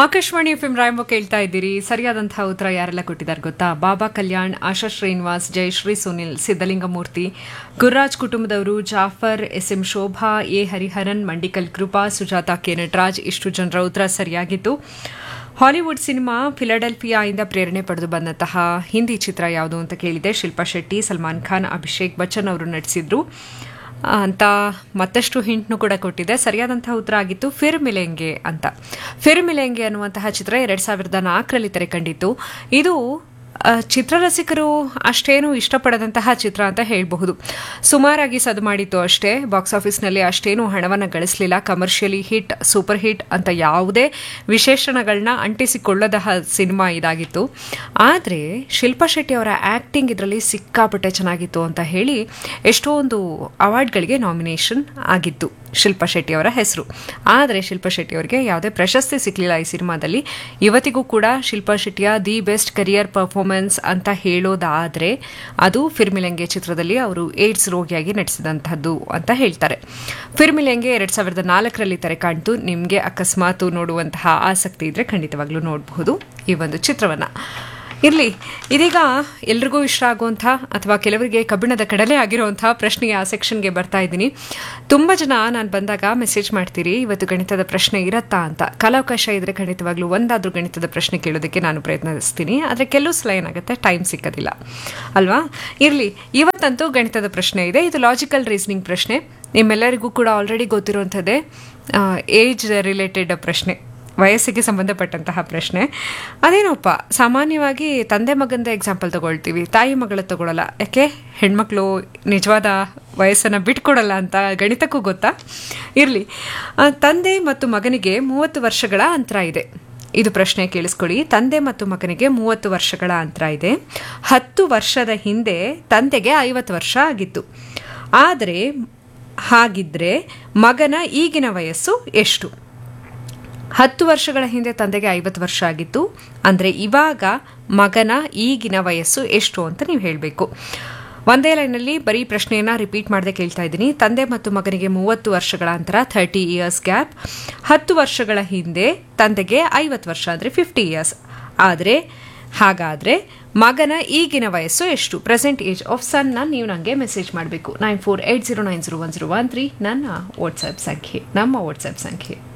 Akashvani FM ರಾಯಂಬ ಕೇಳ್ತಾ ಇದ್ದೀರಿ. ಸರಿಯಾದಂತಹ ಉತ್ತರ ಯಾರೆಲ್ಲ ಕೊಟ್ಟಿದ್ದಾರೆ ಗೊತ್ತಾ? ಬಾಬಾ ಕಲ್ಯಾಣ್, ಆಶಾ ಶ್ರೀನಿವಾಸ್, ಜಯಶ್ರೀ ಸುನಿಲ್, ಸಿದ್ದಲಿಂಗಮೂರ್ತಿ, ಗುರುರಾಜ್ ಕುಟುಂಬದವರು, Jafar, S M Shobha, A Hariharan, Mandikal Krupa, Sujata K Nataraj. ಇಷ್ಟು ಜನರ ಉತ್ತರ ಸರಿಯಾಗಿತ್ತು. ಹಾಲಿವುಡ್ ಸಿನಿಮಾ ಫಿಲಡೆಲ್ಫಿಯಾದಿಂದ ಪ್ರೇರಣೆ ಪಡೆದು ಬಂದಂತಹ ಹಿಂದಿ ಚಿತ್ರ ಯಾವುದು ಅಂತ ಕೇಳಿದೆ. ಶಿಲ್ಪಾ ಶೆಟ್ಟಿ, ಸಲ್ಮಾನ್ ಖಾನ್, ಅಭಿಷೇಕ್ ಬಚ್ಚನ್ ಅವರು ನಟಿಸಿದ್ರು ಅಂತ ಮತ್ತಷ್ಟು ಹಿಂಟ್ನು ಕೂಡ ಕೊಟ್ಟಿದೆ. ಸರಿಯಾದಂತಹ ಉತ್ತರ ಆಗಿತ್ತು ಫಿರ್ ಮಿಲೆಂಗೆ ಅಂತ. ಫಿರ್ ಮಿಲೆಂಗೆ ಅನ್ನುವಂತಹ ಚಿತ್ರ 2004ರಲ್ಲಿ ತೆರೆ ಕಂಡಿತ್ತು. ಇದು ಚಿತ್ರರಸಿಕರು ಅಷ್ಟೇನು ಇಷ್ಟಪಡದಂತಹ ಚಿತ್ರ ಅಂತ ಹೇಳಬಹುದು. ಸುಮಾರಾಗಿ ಸದ್ದು ಮಾಡಿತ್ತು ಅಷ್ಟೇ. ಬಾಕ್ಸ್ ಆಫೀಸ್ನಲ್ಲಿ ಅಷ್ಟೇನು ಹಣವನ್ನು ಗಳಿಸಲಿಲ್ಲ. ಕಮರ್ಷಿಯಲಿ ಹಿಟ್, ಸೂಪರ್ ಹಿಟ್ ಅಂತ ಯಾವುದೇ ವಿಶೇಷಣಗಳನ್ನ ಅಂಟಿಸಿಕೊಳ್ಳದ ಸಿನಿಮಾ ಇದಾಗಿತ್ತು. ಆದರೆ ಶಿಲ್ಪಾ ಶೆಟ್ಟಿ ಅವರ ಆ್ಯಕ್ಟಿಂಗ್ ಇದರಲ್ಲಿ ಸಿಕ್ಕಾಪಟ್ಟೆ ಚೆನ್ನಾಗಿತ್ತು ಅಂತ ಹೇಳಿ ಎಷ್ಟೊಂದು ಅವಾರ್ಡ್ಗಳಿಗೆ ನಾಮಿನೇಷನ್ ಆಗಿತ್ತು ಶಿಲ್ಪಾ ಶೆಟ್ಟಿ ಅವರ ಹೆಸರು. ಆದರೆ ಶಿಲ್ಪಾ ಶೆಟ್ಟಿ ಅವರಿಗೆ ಯಾವುದೇ ಪ್ರಶಸ್ತಿ ಸಿಕ್ಕಲಿಲ್ಲ ಈ ಸಿನಿಮಾದಲ್ಲಿ. ಇವತ್ತಿಗೂ ಕೂಡ Shilpa ಶೆಟ್ಟಿಯ the best career performance ಅಂತ ಹೇಳೋದಾದರೆ ಅದು ಫಿರ್ ಮಿಲೆಂಗೆ ಚಿತ್ರದಲ್ಲಿ ಅವರು ಏಡ್ಸ್ ರೋಗಿಯಾಗಿ ನಟಿಸಿದಂಥದ್ದು ಅಂತ ಹೇಳ್ತಾರೆ. ಫಿರ್ ಮಿಲೆಂಗೆ 2004ರಲ್ಲಿ ತೆರೆ ಕಾಣ್ತು. ನಿಮಗೆ ಅಕಸ್ಮಾತ್ ನೋಡುವಂತಹ ಆಸಕ್ತಿ ಇದ್ದರೆ ಖಂಡಿತವಾಗ್ಲೂ ನೋಡಬಹುದು ಈ ಒಂದು ಚಿತ್ರವನ್ನು. ಇರಲಿ, ಇದೀಗ ಎಲ್ರಿಗೂ ಇಷ್ಟ ಆಗುವಂಥ ಅಥವಾ ಕೆಲವರಿಗೆ ಕಬ್ಬಿಣದ ಕಡಲೆ ಆಗಿರುವಂಥ ಪ್ರಶ್ನೆಗೆ ಆ ಸೆಕ್ಷನ್ಗೆ ಬರ್ತಾ ಇದ್ದೀನಿ. ತುಂಬ ಜನ ನಾನು ಬಂದಾಗ ಮೆಸೇಜ್ ಮಾಡ್ತೀರಿ ಇವತ್ತು ಗಣಿತದ ಪ್ರಶ್ನೆ ಇರತ್ತಾ ಅಂತ. ಕಾಲಾವಕಾಶ ಇದ್ದರೆ ಖಂಡಿತವಾಗ್ಲೂ ಒಂದಾದರೂ ಗಣಿತದ ಪ್ರಶ್ನೆ ಕೇಳೋದಕ್ಕೆ ನಾನು ಪ್ರಯತ್ನಿಸ್ತೀನಿ. ಆದರೆ ಕೆಲವು ಸಲ ಏನಾಗುತ್ತೆ, ಟೈಮ್ ಸಿಕ್ಕೋದಿಲ್ಲ ಅಲ್ವಾ. ಇರಲಿ, ಇವತ್ತಂತೂ ಗಣಿತದ ಪ್ರಶ್ನೆ ಇದೆ. ಇದು ಲಾಜಿಕಲ್ ರೀಸನಿಂಗ್ ಪ್ರಶ್ನೆ. ನಿಮ್ಮೆಲ್ಲರಿಗೂ ಕೂಡ ಆಲ್ರೆಡಿ ಗೊತ್ತಿರುವಂಥದ್ದೇ. ಏಜ್ ರಿಲೇಟೆಡ್ ಪ್ರಶ್ನೆ, ವಯಸ್ಸಿಗೆ ಸಂಬಂಧಪಟ್ಟಂತಹ ಪ್ರಶ್ನೆ. ಅದೇನಪ್ಪ, ಸಾಮಾನ್ಯವಾಗಿ ತಂದೆ ಮಗಂದ ಎಕ್ಸಾಂಪಲ್ ತಗೊಳ್ತೀವಿ, ತಾಯಿ ಮಗಳ ತಗೊಳ್ಳಲ್ಲ. ಯಾಕೆ? ಹೆಣ್ಮಕ್ಳು ನಿಜವಾದ ವಯಸ್ಸನ್ನು ಬಿಟ್ಕೊಡಲ್ಲ ಅಂತ ಗಣಿತಕ್ಕೂ ಗೊತ್ತಾ? ಇರಲಿ, ತಂದೆ ಮತ್ತು ಮಗನಿಗೆ 30 ವರ್ಷಗಳ ಅಂತರ ಇದೆ. ಇದು ಪ್ರಶ್ನೆ ಕೇಳಿಸ್ಕೊಳ್ಳಿ. ತಂದೆ ಮತ್ತು ಮಗನಿಗೆ 30 ವರ್ಷಗಳ ಅಂತರ ಇದೆ. 10 ವರ್ಷದ ಹಿಂದೆ ತಂದೆಗೆ 50 ವರ್ಷ ಆಗಿತ್ತು. ಆದರೆ ಹಾಗಿದ್ರೆ ಮಗನ ಈಗಿನ ವಯಸ್ಸು ಎಷ್ಟು? 10 ವರ್ಷಗಳ ಹಿಂದೆ ತಂದೆಗೆ 50 ವರ್ಷ ಆಗಿತ್ತು. ಅಂದರೆ ಇವಾಗ ಮಗನ ಈಗಿನ ವಯಸ್ಸು ಎಷ್ಟು ಅಂತ ನೀವು ಹೇಳಬೇಕು. ಒಂದೇ ಲೈನಲ್ಲಿ ಬರೀ ಪ್ರಶ್ನೆಯನ್ನು ರಿಪೀಟ್ ಮಾಡದೆ ಕೇಳ್ತಾ ಇದ್ದೀನಿ. ತಂದೆ ಮತ್ತು ಮಗನಿಗೆ 30 ವರ್ಷಗಳ ಅಂತರ, 30 ಇಯರ್ಸ್ ಗ್ಯಾಪ್. 10 ವರ್ಷಗಳ ಹಿಂದೆ ತಂದೆಗೆ 50 ವರ್ಷ ಅಂದರೆ 50 ಇಯರ್ಸ್. ಹಾಗಾದರೆ ಮಗನ ಈಗಿನ ವಯಸ್ಸು ಎಷ್ಟು? ಪ್ರೆಸೆಂಟ್ ಏಜ್ ಆಫ್ ಸನ್ನ ನೀವು ನನಗೆ ಮೆಸೇಜ್ ಮಾಡಬೇಕು. 9480901013 ನನ್ನ ವಾಟ್ಸ್ಆ್ಯಪ್ ಸಂಖ್ಯೆ, ನಮ್ಮ ವಾಟ್ಸ್ಆ್ಯಪ್ ಸಂಖ್ಯೆ.